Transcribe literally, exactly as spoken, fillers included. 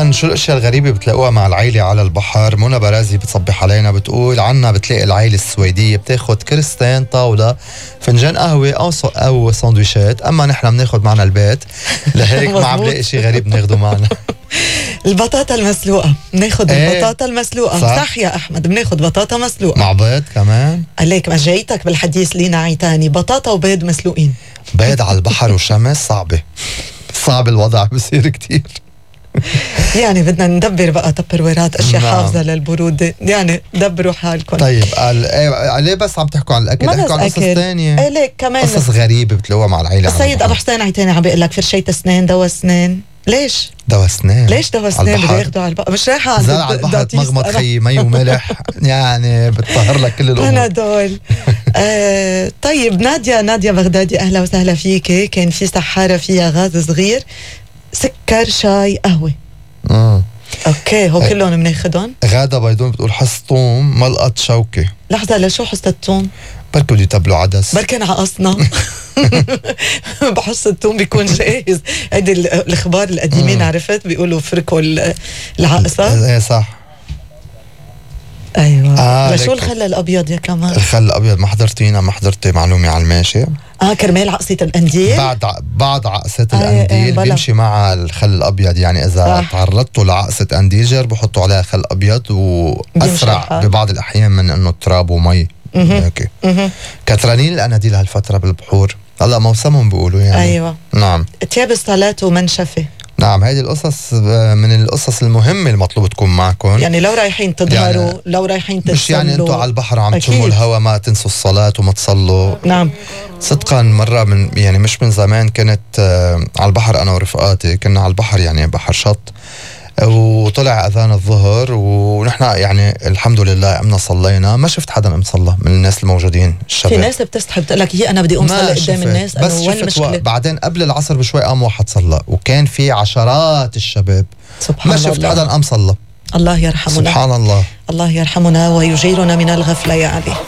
كمان شو الاشياء الغريبه بتلاقوها مع العيله على البحر؟ منى برازي بتصبح علينا بتقول عنا بتلاقي العيله السويديه بتاخد كرستين طاوله فنجان قهوه او ص... او سندويشات، اما نحن بناخد معنا البيت لهيك ما عم بلاقي شيء غريب ناخده معنا. البطاطا المسلوقه بناخد ايه؟ البطاطا المسلوقه صح. صح يا احمد، بناخد بطاطا مسلوقه مع بيض كمان. عليك مجيتك بالحديث لينا عيتاني، بطاطا وبيض مسلوقين. بيض على البحر وشمس صعبه صعب الوضع بصير كتير. يعني بدنا ندبر بقى تبرويرات اشياء نعم. حافظه للبروده، يعني دبروا حالكم. طيب قال ايه ليه بس عم تحكوا عن الاكل؟ احكوا عن قصص ثانيه. ايه ليك كمان قصص غريبه بتلاقوها مع العيله. السيد ابو حسين عيتاني عم بيقول لك فرشايه اسنان دواء اسنان. ليش دواء اسنان؟ ليش دواء اسنان بياخذوا على البحر؟ مش رايحه عند على البحر تمغمط خيي مي وملح يعني بتطهر لك كل الامور. انا دول آه طيب ناديه ناديه بغدادي اهلا وسهلا فيكي. كان في سحاره فيها غاز صغير، سكر شاي قهوه. امم اوكي هو كلهم بناخذهم. غاده بيضون بتقول حص ثوم ملقط شوكه. لحظه لشو حصه الثوم؟ بركي بده يتبلوا عدس، بركي عقصنا. بحص الثوم بيكون جاهز. هيدي الاخبار القديمين عرفت بيقولوا فركوا العقصه. ايه صح. ايوه آه لشو الخل الابيض يا كمان؟ الخل الابيض ما حضرتينا ما حضرتي معلومه على الماشي. اه كرمال عقصه القنديل. بعد بعد عقصه القنديل آه بيمشي مع الخل الابيض، يعني اذا صح. تعرضتوا لعقصه قنديل جربوا حطوا عليها خل ابيض واسرع ببعض الاحيان من انه تراب ومي. هيك كترانين الاناديل هالفتره بالبحور هلا موسمهم بيقولوا يعني. ايوه نعم. تياب الصلاه ومنشفه. نعم هذه القصص من القصص المهمة المطلوب تكون معكم. يعني لو رايحين تظهروا يعني لو رايحين تتصلوا مش يعني انتوا على البحر عم تشموا الهواء ما تنسوا الصلاة وما تصلوا. نعم صدقا مرة من يعني مش من زمان كنت آه على البحر أنا ورفقاتي كنا على البحر يعني بحر شط، وطلع أذان الظهر ونحن يعني الحمد لله قمنا صلينا، ما شفت حدا قام صلى من الناس الموجودين الشباب. في ناس بتستحب تقول لك هي أنا بدي أقوم صلي قدام الناس، بس وين المشكلة؟ بعدين قبل العصر بشوي قام واحد صلى وكان في عشرات الشباب. سبحان ما شفت الله. حدا قام صلى. الله يرحمنا. سبحان الله. الله يرحمنا ويجيرنا من الغفلة يا علي.